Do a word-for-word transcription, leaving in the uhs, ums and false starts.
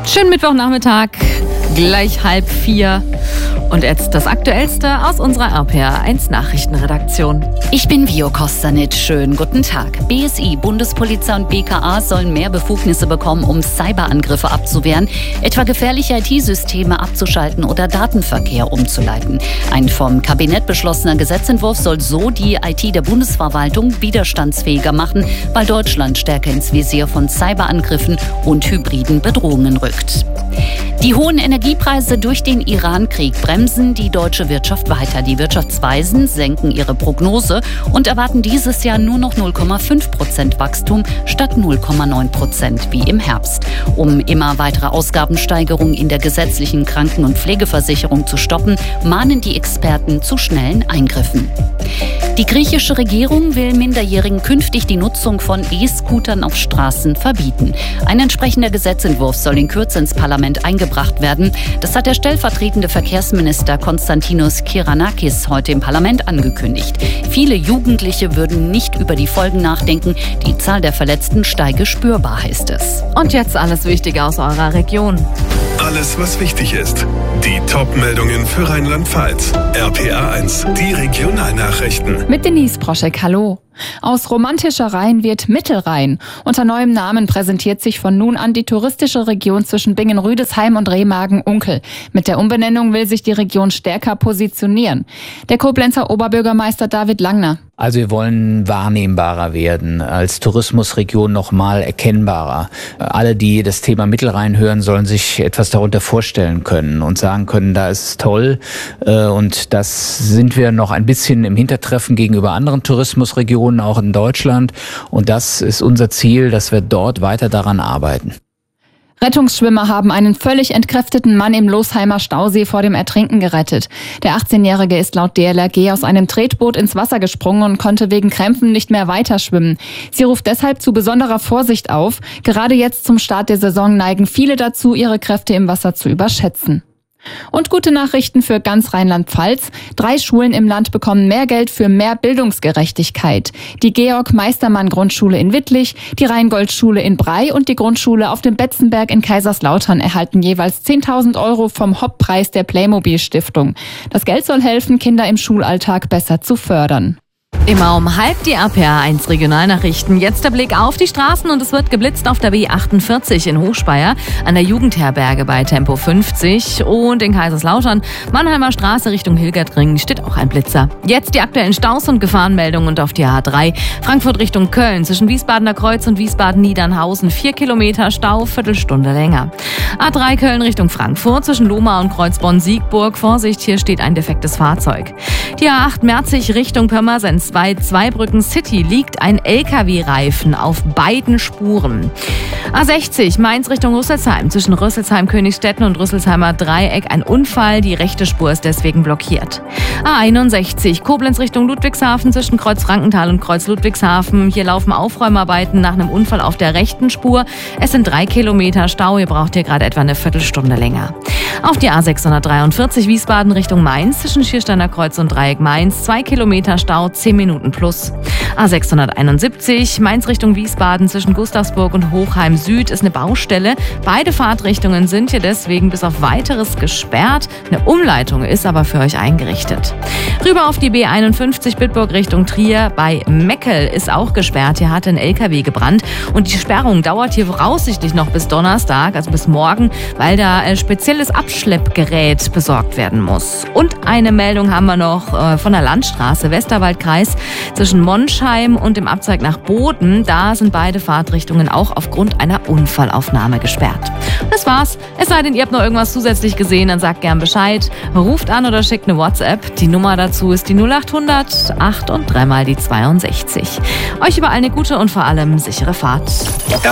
Schönen Mittwochnachmittag, gleich halb vier. Und jetzt das Aktuellste aus unserer R P R eins Nachrichtenredaktion. Ich bin Vio Kostanic. Schönen guten Tag. B S I, Bundespolizei und B K A sollen mehr Befugnisse bekommen, um Cyberangriffe abzuwehren, etwa gefährliche I T-Systeme abzuschalten oder Datenverkehr umzuleiten. Ein vom Kabinett beschlossener Gesetzentwurf soll so die I T der Bundesverwaltung widerstandsfähiger machen, weil Deutschland stärker ins Visier von Cyberangriffen und hybriden Bedrohungen rückt. Die hohen Energiepreise durch den Iran-Krieg bremsen die deutsche Wirtschaft weiter. Die Wirtschaftsweisen senken ihre Prognose und erwarten dieses Jahr nur noch null Komma fünf Prozent Wachstum statt null Komma neun Prozent wie im Herbst. Um immer weitere Ausgabensteigerungen in der gesetzlichen Kranken- und Pflegeversicherung zu stoppen, mahnen die Experten zu schnellen Eingriffen. Die griechische Regierung will Minderjährigen künftig die Nutzung von E-Scootern auf Straßen verbieten. Ein entsprechender Gesetzentwurf soll in Kürze ins Parlament eingebracht werden. Das hat der stellvertretende Verkehrsminister Konstantinos Kyriakis heute im Parlament angekündigt. Viele Jugendliche würden nicht über die Folgen nachdenken. Die Zahl der Verletzten steige spürbar, heißt es. Und jetzt alles Wichtige aus eurer Region. Alles, was wichtig ist. Die Top-Meldungen für Rheinland-Pfalz. R P R eins, die Regionalnachrichten. Mit Denise Proschek, hallo. Aus romantischer Rhein wird Mittelrhein. Unter neuem Namen präsentiert sich von nun an die touristische Region zwischen Bingen-Rüdesheim und Remagen-Unkel. Mit der Umbenennung will sich die Region stärker positionieren. Der Koblenzer Oberbürgermeister David Langner. Also wir wollen wahrnehmbarer werden, als Tourismusregion noch mal erkennbarer. Alle, die das Thema Mittelrhein hören, sollen sich etwas darunter vorstellen können und sagen können, da ist es toll. Und das sind wir noch ein bisschen im Hintertreffen gegenüber anderen Tourismusregionen, auch in Deutschland. Und das ist unser Ziel, dass wir dort weiter daran arbeiten. Rettungsschwimmer haben einen völlig entkräfteten Mann im Losheimer Stausee vor dem Ertrinken gerettet. Der achtzehnjährige ist laut D L R G aus einem Tretboot ins Wasser gesprungen und konnte wegen Krämpfen nicht mehr weiterschwimmen. Sie ruft deshalb zu besonderer Vorsicht auf. Gerade jetzt zum Start der Saison neigen viele dazu, ihre Kräfte im Wasser zu überschätzen. Und gute Nachrichten für ganz Rheinland-Pfalz. Drei Schulen im Land bekommen mehr Geld für mehr Bildungsgerechtigkeit. Die Georg-Meistermann-Grundschule in Wittlich, die Rheingold-Schule in Brey und die Grundschule auf dem Betzenberg in Kaiserslautern erhalten jeweils zehntausend Euro vom Hauptpreis der Playmobil-Stiftung. Das Geld soll helfen, Kinder im Schulalltag besser zu fördern. Immer um halb die R P R eins Regionalnachrichten. Jetzt der Blick auf die Straßen und es wird geblitzt auf der B achtundvierzig in Hochspeyer, an der Jugendherberge bei Tempo fünfzig und in Kaiserslautern, Mannheimer Straße Richtung Hilgertringen steht auch ein Blitzer. Jetzt die aktuellen Staus und Gefahrenmeldungen und auf die A drei. Frankfurt Richtung Köln zwischen Wiesbadener Kreuz und Wiesbaden-Niedernhausen. Vier Kilometer Stau, Viertelstunde länger. A drei Köln Richtung Frankfurt zwischen Lohmar und Kreuzborn-Siegburg. Vorsicht, hier steht ein defektes Fahrzeug. Die A acht Merzig Richtung Pirmasens. Bei Zweibrücken City liegt ein L K W-Reifen auf beiden Spuren. A sechzig Mainz Richtung Rüsselsheim. Zwischen Rüsselsheim-Königsstetten und Rüsselsheimer Dreieck ein Unfall. Die rechte Spur ist deswegen blockiert. A einundsechzig Koblenz Richtung Ludwigshafen. Zwischen Kreuz Frankenthal und Kreuz Ludwigshafen. Hier laufen Aufräumarbeiten nach einem Unfall auf der rechten Spur. Es sind drei Kilometer Stau. Ihr braucht hier gerade etwa eine Viertelstunde länger. Auf die A sechshundertdreiundvierzig Wiesbaden Richtung Mainz. Zwischen Schiersteiner Kreuz und Dreieck Mainz. Zwei Kilometer Stau, zehn Minuten plus. A sechshunderteinundsiebzig Mainz Richtung Wiesbaden zwischen Gustavsburg und Hochheim Süd ist eine Baustelle. Beide Fahrtrichtungen sind hier deswegen bis auf Weiteres gesperrt. Eine Umleitung ist aber für euch eingerichtet. Rüber auf die B einundfünfzig Bitburg Richtung Trier. Bei Meckel ist auch gesperrt. Hier hat ein L K W gebrannt und die Sperrung dauert hier voraussichtlich noch bis Donnerstag, also bis morgen, weil da ein spezielles Abschleppgerät besorgt werden muss. Und eine Meldung haben wir noch äh, von der Landstraße Westerwaldkreis zwischen Monschheim und dem Abzweig nach Boden. Da sind beide Fahrtrichtungen auch aufgrund einer Unfallaufnahme gesperrt. Das war's. Es sei denn, ihr habt noch irgendwas zusätzlich gesehen, dann sagt gern Bescheid. Ruft an oder schickt eine WhatsApp. Die Nummer dazu ist die null achthundert acht und dreimal die zweiundsechzig. Euch überall eine gute und vor allem sichere Fahrt.